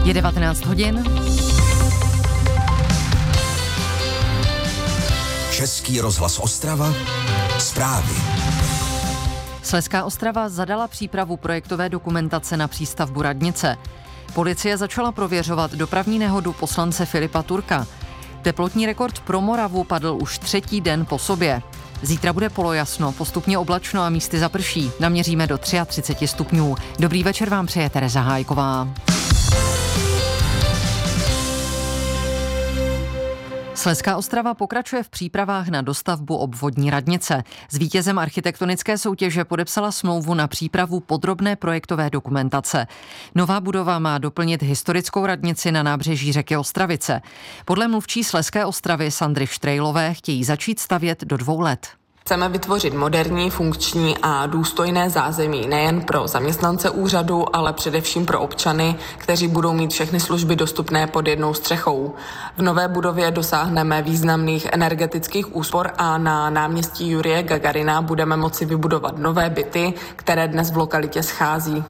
Je 19 hodin. Český rozhlas Ostrava. Zprávy. Slezská Ostrava zadala přípravu projektové dokumentace na přístavbu radnice. Policie začala prověřovat dopravní nehodu poslance Filipa Turka. Teplotní rekord pro Moravu padl už 3. den po sobě. Zítra bude polojasno, postupně oblačno a místy zaprší. Naměříme do 33 stupňů. Dobrý večer vám přeje Tereza Hájková. Slezská Ostrava pokračuje v přípravách na dostavbu obvodní radnice. S vítězem architektonické soutěže podepsala smlouvu na přípravu podrobné projektové dokumentace. Nová budova má doplnit historickou radnici na nábřeží řeky Ostravice. Podle mluvčí Slezské Ostravy Sandry Štrejlové chtějí začít stavět do 2 let. Chceme vytvořit moderní, funkční a důstojné zázemí nejen pro zaměstnance úřadu, ale především pro občany, kteří budou mít všechny služby dostupné pod jednou střechou. V nové budově dosáhneme významných energetických úspor a na náměstí Jurije Gagarina budeme moci vybudovat nové byty, které dnes v lokalitě schází.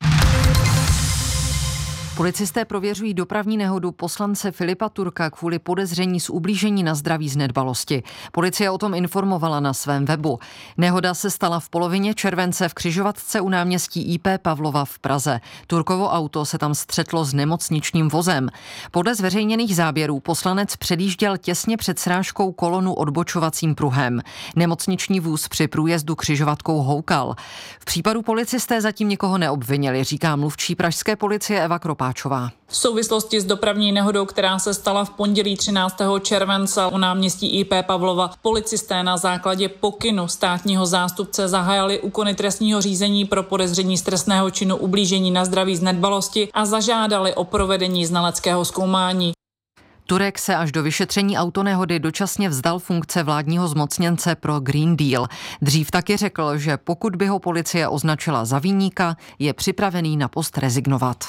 Policisté prověřují dopravní nehodu poslance Filipa Turka kvůli podezření z ublížení na zdraví z nedbalosti. Policie o tom informovala na svém webu. Nehoda se stala v polovině července v křižovatce u náměstí IP Pavlova v Praze. Turkovo auto se tam střetlo s nemocničním vozem. Podle zveřejněných záběrů poslanec předjížděl těsně před srážkou kolonu odbočovacím pruhem. Nemocniční vůz při průjezdu křižovatkou houkal. V případu policisté zatím nikoho neobvinili, říká mluvčí pražské policie Eva Kropáčová. V souvislosti s dopravní nehodou, která se stala v pondělí 13. července u náměstí IP Pavlova, policisté na základě pokynu státního zástupce zahájili úkony trestního řízení pro podezření z trestného činu ublížení na zdraví z nedbalosti a zažádali o provedení znaleckého zkoumání. Turek se až do vyšetření autonehody dočasně vzdal funkce vládního zmocněnce pro Green Deal. Dřív taky řekl, že pokud by ho policie označila za viníka, je připravený na post rezignovat.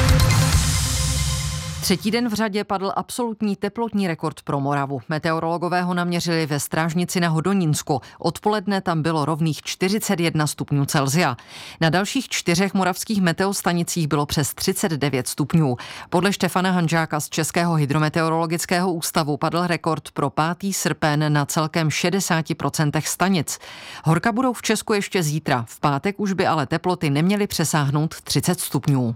3. den v řadě padl absolutní teplotní rekord pro Moravu. Meteorologové ho naměřili ve Strážnici na Hodonínsku. Odpoledne tam bylo rovných 41 stupňů Celsia. Na dalších 4 moravských meteostanicích bylo přes 39 stupňů. Podle Štefana Hanžáka z Českého hydrometeorologického ústavu padl rekord pro 5. srpen na celkem 60% stanic. Horka budou v Česku ještě zítra. V pátek už by ale teploty neměly přesáhnout 30 stupňů.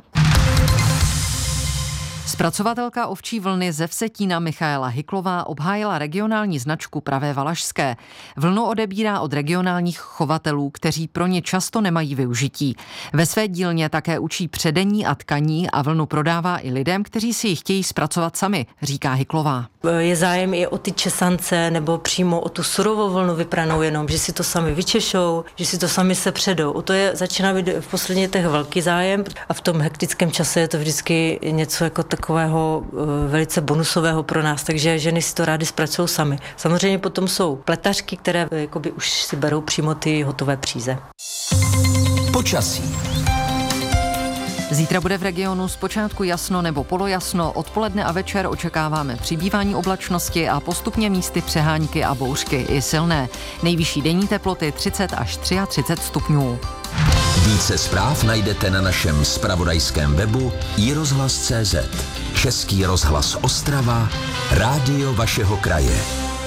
Zpracovatelka ovčí vlny ze Vsetína Michaela Hyklová obhájila regionální značku Pravé valašské. Vlnu odebírá od regionálních chovatelů, kteří pro ně často nemají využití. Ve své dílně také učí předení a tkaní a vlnu prodává i lidem, kteří si ji chtějí zpracovat sami, říká Hyklová. Je zájem i o ty česance nebo přímo o tu surovou vlnu vypranou jenom, že si to sami vyčešou, že si to sami se předou. O to začíná být v posledních letech velký zájem a v tom hektickém čase je to vždycky něco jako takového velice bonusového pro nás, takže ženy si to rády zpracují sami. Samozřejmě potom jsou pletařky, které jakoby už si berou přímo ty hotové příze. Počasí. Zítra bude v regionu zpočátku jasno nebo polojasno, odpoledne a večer očekáváme přibývání oblačnosti a postupně místy přehánky a bouřky i silné. Nejvyšší denní teploty 30 až 33 stupňů. Více zpráv najdete na našem zpravodajském webu iRozhlas.cz. Český rozhlas Ostrava, rádio vašeho kraje.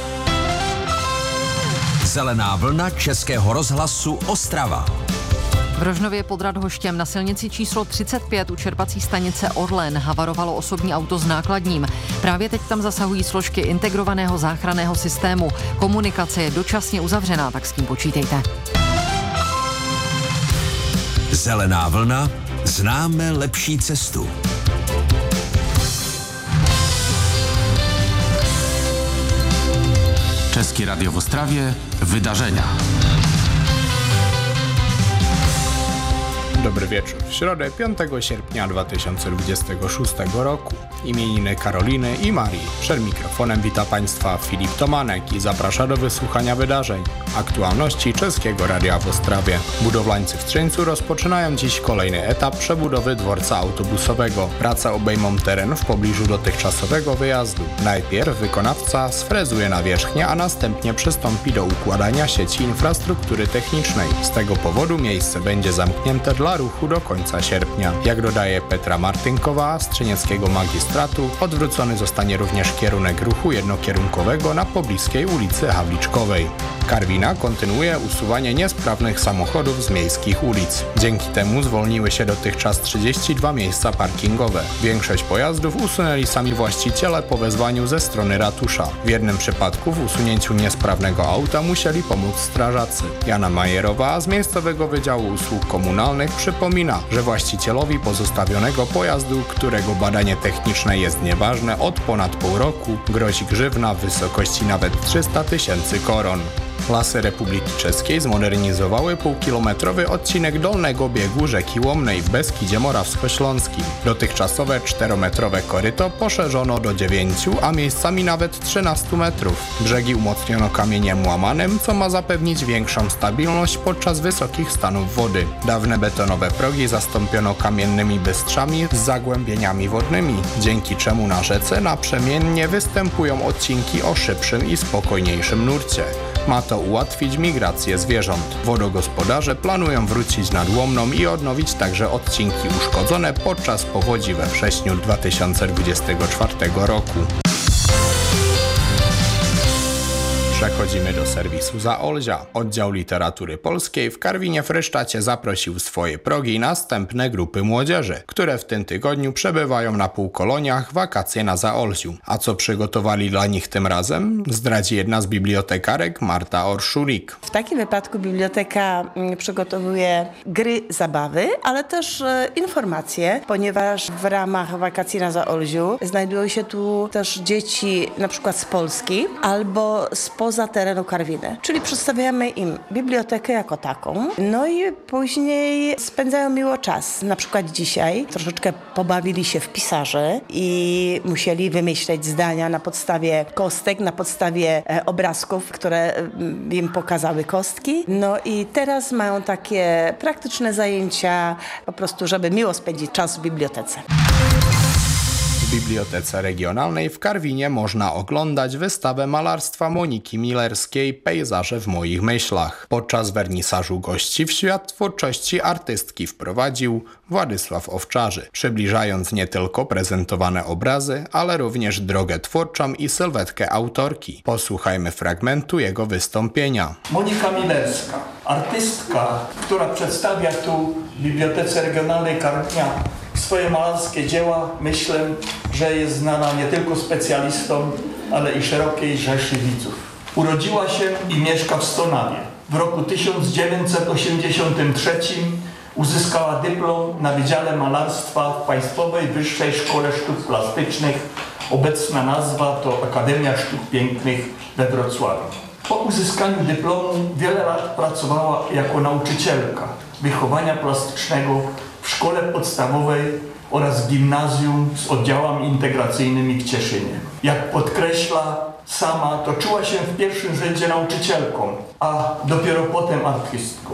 Zelená vlna Českého rozhlasu Ostrava. V Rožnově pod Radhoštěm na silnici číslo 35 u čerpací stanice Orlen havarovalo osobní auto s nákladním. Právě teď tam zasahují složky integrovaného záchranného systému. Komunikace je dočasně uzavřená, tak s tím počítejte. Zelená vlna, známe lepší cestu. České Radio w Ostrawie. Wydarzenia. Dobry wieczór. W środę 5 sierpnia 2026 roku imieniny Karoliny i Marii. Przed mikrofonem wita Państwa Filip Tomanek i zaprasza do wysłuchania wydarzeń. Aktualności Czeskiego Radia w Ostrawie. Budowlańcy w Trzyńcu rozpoczynają dziś kolejny etap przebudowy dworca autobusowego. Prace obejmą teren w pobliżu dotychczasowego wyjazdu. Najpierw wykonawca sfrezuje nawierzchnię, a następnie przystąpi do układania sieci infrastruktury technicznej. Z tego powodu miejsce będzie zamknięte dla dla ruchu do końca sierpnia. Jak dodaje Petra Martynkowa z Trzcińskiego Magistratu, odwrócony zostanie również kierunek ruchu jednokierunkowego na pobliskiej ulicy Hawliczkowej. Karwina kontynuuje usuwanie niesprawnych samochodów z miejskich ulic. Dzięki temu zwolniły się dotychczas 32 miejsca parkingowe. Większość pojazdów usunęli sami właściciele po wezwaniu ze strony ratusza. W jednym przypadku w usunięciu niesprawnego auta musieli pomóc strażacy. Jana Majerowa z Miejscowego Wydziału Usług Komunalnych przypomina, że właścicielowi pozostawionego pojazdu, którego badanie techniczne jest nieważne, od ponad pół roku grozi grzywna w wysokości nawet 300 000 koron. Lasy Republiki Czeskiej zmodernizowały półkilometrowy odcinek dolnego biegu rzeki Łomnej w Beskidzie Morawsko-Śląskim. Dotychczasowe 4-metrowe koryto poszerzono do 9, a miejscami nawet 13 metrów. Brzegi umocniono kamieniem łamanym, co ma zapewnić większą stabilność podczas wysokich stanów wody. Dawne betonowe progi zastąpiono kamiennymi bystrzami z zagłębieniami wodnymi, dzięki czemu na rzece naprzemiennie występują odcinki o szybszym i spokojniejszym nurcie. Ma to ułatwić migrację zwierząt. Wodogospodarze planują wrócić nad Łomną i odnowić także odcinki uszkodzone podczas powodzi we wrześniu 2024 roku. Przechodzimy do serwisu Zaolzia. Oddział Literatury Polskiej w Karwinie-Frysztacie zaprosił w swoje progi następne grupy młodzieży, które w tym tygodniu przebywają na półkoloniach wakacje na Zaolziu. A co przygotowali dla nich tym razem? Zdradzi jedna z bibliotekarek, Marta Orszulik. W takim wypadku biblioteka przygotowuje gry, zabawy, ale też informacje, ponieważ w ramach wakacji na Zaolziu znajdują się tu też dzieci na przykład z Polski albo spoza terenu Karwiny. Czyli przedstawiamy im bibliotekę jako taką, no i później spędzają miło czas. Na przykład dzisiaj troszeczkę pobawili się w pisarzy i musieli wymyśleć zdania na podstawie kostek, na podstawie obrazków, które im pokazały kostki. No i teraz mają takie praktyczne zajęcia, po prostu, żeby miło spędzić czas w bibliotece. W Bibliotece Regionalnej w Karwinie można oglądać wystawę malarstwa Moniki Milerskiej Pejzaże w moich myślach. Podczas wernisażu gości w świat twórczości artystki wprowadził Władysław Owczarzy, przybliżając nie tylko prezentowane obrazy, ale również drogę twórczą i sylwetkę autorki. Posłuchajmy fragmentu jego wystąpienia. Monika Milerska, artystka, która przedstawia tu w Bibliotece Regionalnej Karwinia swoje malarskie dzieła, myślę, że jest znana nie tylko specjalistom, ale i szerokiej rzeszy widzów. Urodziła się i mieszka w Stonawie. W roku 1983 uzyskała dyplom na Wydziale Malarstwa w Państwowej Wyższej Szkole Sztuk Plastycznych. Obecna nazwa to Akademia Sztuk Pięknych we Wrocławiu. Po uzyskaniu dyplomu wiele lat pracowała jako nauczycielka wychowania plastycznego w szkole podstawowej oraz w gimnazjum z oddziałami integracyjnymi w Cieszynie. Jak podkreśla sama, to czuła się w pierwszym rzędzie nauczycielką, a dopiero potem artystką.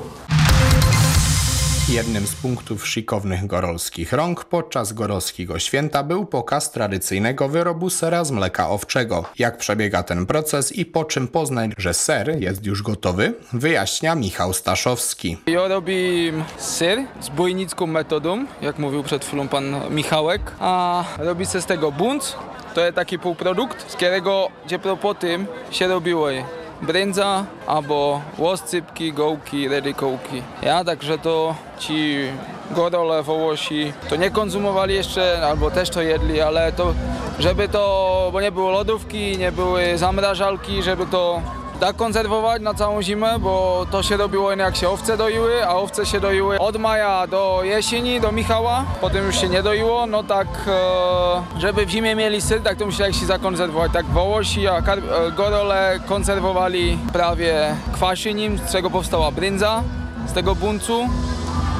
Jednym z punktów szykownych gorolskich rąk podczas gorolskiego święta był pokaz tradycyjnego wyrobu sera z mleka owczego. Jak przebiega ten proces i po czym poznać, że ser jest już gotowy, wyjaśnia Michał Staszowski. Ja robię ser z bojnicką metodą, jak mówił przed chwilą pan Michałek, a robi się z tego bunt. To jest taki półprodukt, z którego po tym się robiło brędza albo łoscypki, gołki, redykołki. Ja także to ci gorole, wołosi to nie konzumowali jeszcze, albo też to jedli, ale to, żeby to, bo nie było lodówki, nie były zamrażalki, żeby to tak konserwować na całą zimę, bo to się robiło jak się owce doiły, a owce się doiły od maja do jesieni, do Michała, potem już się nie doiło, no tak, żeby w zimie mieli syr, tak to musieli się zakonserwować, tak wołosi, a gorole konserwowali prawie kwaszeniem, z czego powstała brędza z tego buncu,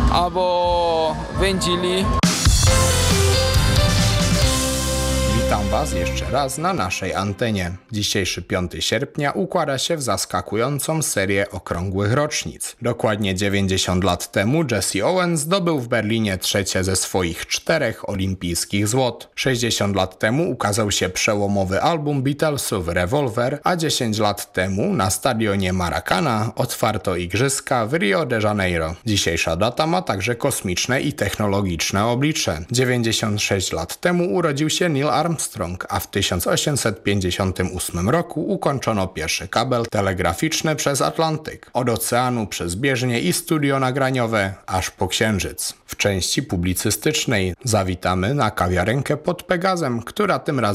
albo wędzili. Witam Was jeszcze raz na naszej antenie. Dzisiejszy 5 sierpnia układa się w zaskakującą serię okrągłych rocznic. Dokładnie 90 lat temu Jesse Owens zdobył w Berlinie trzecie ze swoich 4 olimpijskich złot. 60 lat temu ukazał się przełomowy album Beatlesów Revolver, a 10 lat temu na stadionie Maracana otwarto igrzyska w Rio de Janeiro. Dzisiejsza data ma także kosmiczne i technologiczne oblicze. 96 lat temu urodził się Neil Armstrong, a w 1858 roku ukończono pierwszy kabel telegraficzny przez Atlantyk. Od oceanu przez bieżnie i studio nagraniowe aż po Księżyc. W części publicystycznej zawitamy na kawiarenkę pod Pegazem, która tym razem